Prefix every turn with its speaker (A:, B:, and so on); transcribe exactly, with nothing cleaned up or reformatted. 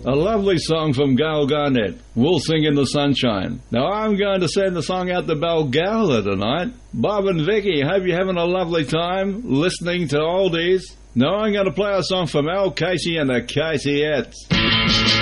A: A lovely song from Gail Garnett, We'll Sing in the Sunshine. Now, I'm going to send the song out to Balgowlah tonight. Bob and Vicky, hope you're having a lovely time listening to oldies. Now, I'm going to play a song from Al Casey and the Caseyettes.